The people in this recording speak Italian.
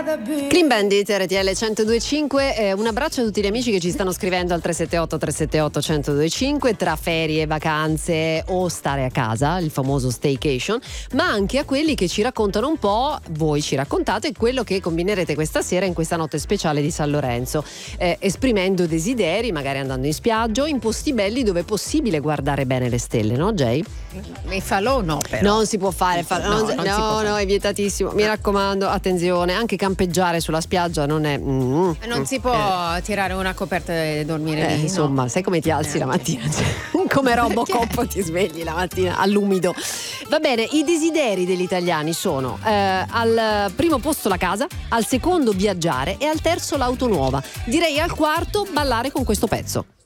Clean Bandit, RTL 102.5. Un abbraccio a tutti gli amici che ci stanno scrivendo al 378 1025 tra ferie, vacanze o stare a casa, il famoso staycation, ma anche a quelli che ci raccontano un po', voi ci raccontate quello che combinerete questa sera in questa notte speciale di San Lorenzo, esprimendo desideri, magari andando in spiaggia o in posti belli dove è possibile guardare bene le stelle, no Jay? Il falò no, però. Non si può fare, no, è vietatissimo. Mi raccomando, attenzione, anche campeggiare sulla spiaggia non è. Non si può tirare una coperta e dormire lì. Insomma, no. sai come ti alzi la mattina? Come Robocop ti svegli la mattina all'umido. Va bene, i desideri degli italiani sono al primo posto la casa, al secondo viaggiare e al terzo l'auto nuova. Direi al quarto ballare con questo pezzo.